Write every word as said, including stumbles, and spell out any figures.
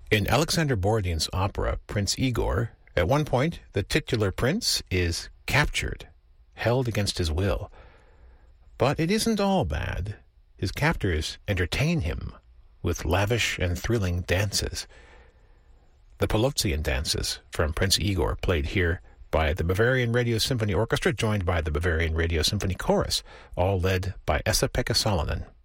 In Alexander Borodin's opera, Prince Igor, at one point, the titular prince is captured, held against his will. But it isn't all bad. His captors entertain him with lavish and thrilling dances. The Polovtsian dances from Prince Igor, played here by the Bavarian Radio Symphony Orchestra, joined by the Bavarian Radio Symphony Chorus, all led by Esa-Pekka Salonen.